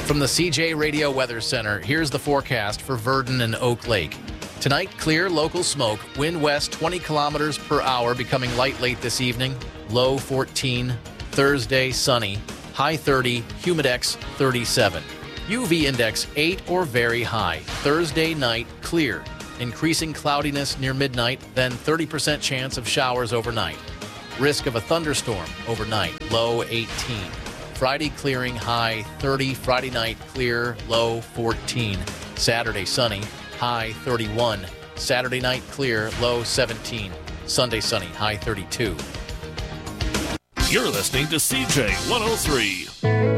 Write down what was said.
From the CJ Radio Weather Center, here's the forecast for Verdon and Oak Lake. Tonight, clear local smoke, wind west 20 kilometers per hour, becoming light late this evening, low 14. Thursday, sunny, high 30, humidex 37. UV index 8 or very high. Thursday night, clear, increasing cloudiness near midnight, then 30% chance of showers overnight. Risk of a thunderstorm overnight, low 18. Friday clearing, high 30. Friday night clear, low 14. Saturday sunny, high 31. Saturday night clear, low 17. Sunday sunny, high 32. You're listening to CJ 103.